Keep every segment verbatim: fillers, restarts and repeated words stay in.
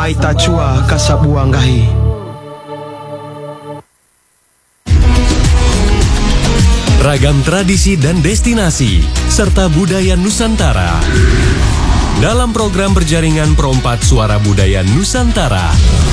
Aita Chua Kasabuanggahi. Ragam tradisi dan destinasi serta budaya Nusantara dalam program berjaringan Perompat Suara Budaya Nusantara.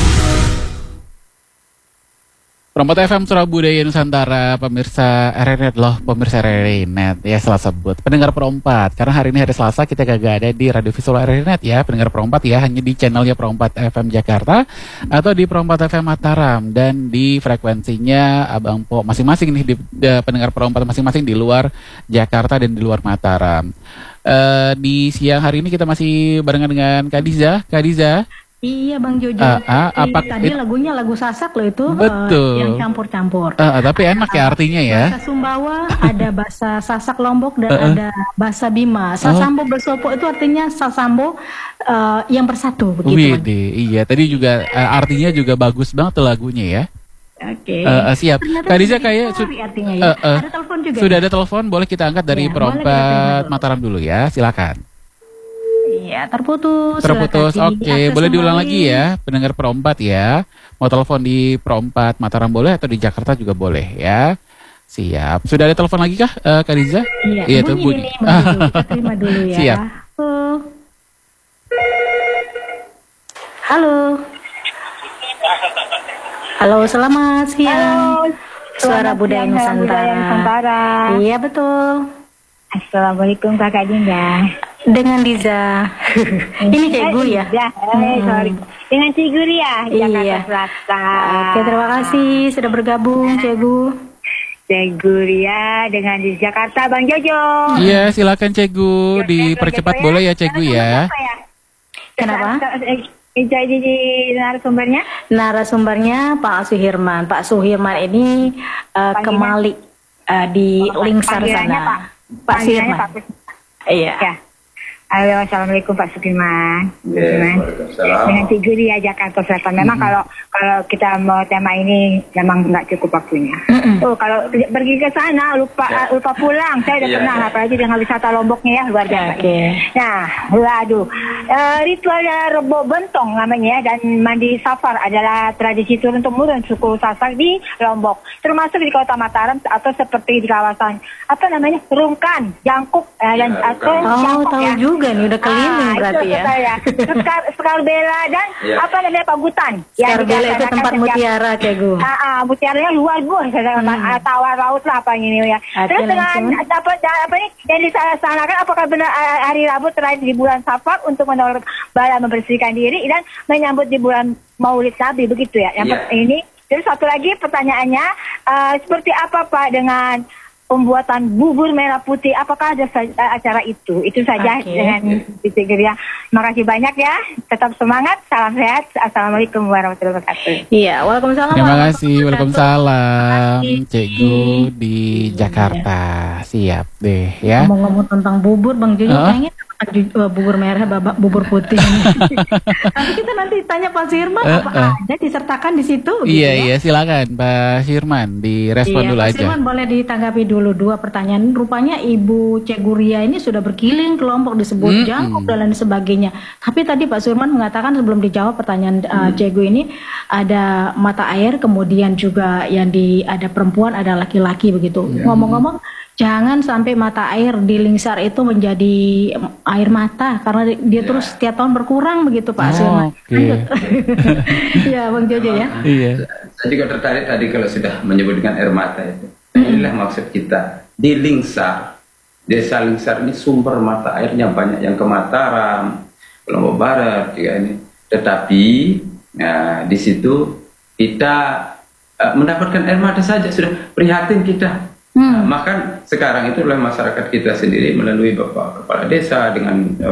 Perompat F M Suara Budaya Nusantara, pemirsa R R Net loh, pemirsa R R Net ya, salah sebut pendengar Perompat. Karena hari ini hari Selasa kita gak ada di radio visual R R Net ya, pendengar Perompat ya, hanya di channelnya Perompat F M Jakarta atau di Perompat F M Mataram, dan di frekuensinya Abang Po masing-masing nih di, di pendengar Perompat masing-masing di luar Jakarta dan di luar Mataram. Uh, di siang hari ini kita masih barengan dengan Kadiza, Kadiza. Iya Bang Jojo, uh, uh, apa, tadi it, lagunya lagu Sasak loh itu, betul. Uh, yang campur-campur. Uh, uh, tapi enak ya artinya ya. Bahasa Sumbawa, ada bahasa Sasak Lombok, dan uh, uh. ada bahasa Bima. Sasambo uh. bersopo itu artinya Sasambo uh, yang bersatu begitu. Widih, iya tadi juga uh, artinya juga bagus banget tuh lagunya ya. Oke. Okay. Uh, uh, siap. Kadiza kayak su- artinya ya. uh, uh, ada telepon juga. Sudah ada telepon, boleh kita angkat dari ya, Perompat Mataram dulu ya, silakan. Iya, terputus. Terputus, oke. Okay. Boleh diulang lagi ya, pendengar Perompat ya. Mau telepon di Perompat Mataram boleh atau di Jakarta juga boleh ya. Siap. Sudah ada telepon lagi kah, uh, Kadiza? Iya, iya bunyi, bunyi. Ini, dulu. Kita terima dulu ya. Siap. Halo. Halo, selamat siang. Halo. Suara Budaya Nusantara. Iya, betul. Assalamualaikum Kakak Dinda. Dengan Diza. Ini Cik Gu ya? Ya, eh, sorry. Dengan Cik Gu ya, Jakarta iya. Selatan. Oke, terima kasih sudah bergabung Cik Gu. Cik Gu ya, dengan di Jakarta Bang Jojo. Iya, silakan Cik Gu, dipercepat ya, boleh ya Cik Gu ya. ya. Kenapa? Jadi di narasumbernya? Narasumbernya Pak Suhirman. Pak Suhirman ini uh, kemali uh, di oh, Lingsar sana. Pak, Pak Suhirman. Iya. Ya. Halo, assalamualaikum Pak Sudirman. Yeah, dengan Cik Guri ya Jakarta Selatan. Memang mm-hmm. kalau kalau kita mau tema ini memang nggak cukup waktunya. Mm-hmm. Oh, kalau pergi ke sana lupa yeah. lupa pulang. Saya udah yeah, pernah, yeah. apalagi dengan wisata Lomboknya ya luar biasa. Okay. Nah, waduh, uh, ritual Rebo Bentong namanya ya, dan mandi safar adalah tradisi turun temurun suku Sasak di Lombok, termasuk di Kota Mataram atau seperti di kawasan apa namanya Rungkan, Jangkuk uh, dan yeah, atau oh, Jangkuk tahu ya. juga nih udah keliling ah, berarti ya. ya. Skar, Skarbela dan yeah. apa namanya Pagutan. Skarbela itu tempat mutiara kayak gue. Ah, ah, mutiaranya luar gue, hmm. tawar laut lah apa ini ya. Okay, terus dengan apa apa ini yang dilaksanakan apakah benar hari Rabu terakhir di bulan Safar untuk menolak bala, membersihkan diri dan menyambut di bulan Maulid Nabi begitu ya. Yang yeah. ini. Terus satu lagi pertanyaannya uh, seperti apa Pak dengan pembuatan bubur merah putih, apakah ada acara itu? Itu saja okay. dengan Cik Geria. Makasih banyak ya, tetap semangat, salam sehat, assalamualaikum warahmatullahi wabarakatuh. Iya, waalaikumsalam. Terima kasih, waalaikumsalam, Cik Gu di Jakarta. Siap deh ya. Ngomong-ngomong tentang bubur, Bang Jojo uh? pengen bubur merah, babak bubur putih. Nanti kita nanti tanya Pak Sirman uh, apa uh. ada disertakan di situ. Iya gitu ya? iya silakan Pak Sirman direspon iya, dulu Pak aja. Pak Sirman boleh ditanggapi dulu dua pertanyaan. Rupanya Ibu Cik Guria ini sudah berkeliling ke Lombok disebut hmm, Jangkuk hmm. dan lain sebagainya. Tapi tadi Pak Sirman mengatakan sebelum dijawab pertanyaan uh, Cik Gu ini ada mata air, kemudian juga yang di ada perempuan, ada laki-laki begitu. Yeah. Ngomong-ngomong, jangan sampai mata air di Lingsar itu menjadi air mata karena dia yeah. terus setiap tahun berkurang begitu Pak Sirman. Oh, okay. Ya Bang Jojo ya. Iya. Saya juga tertarik tadi kalau sudah menyebut dengan air mata itu. Mm-hmm. Inilah maksud kita di Lingsar. Desa Lingsar ini sumber mata airnya banyak yang ke Mataram, Lombok Barat juga ini. Tetapi nah, di situ kita uh, mendapatkan air mata saja sudah prihatin kita. Hmm. Nah, maka sekarang itu oleh masyarakat kita sendiri melalui Bapak Kepala Desa dengan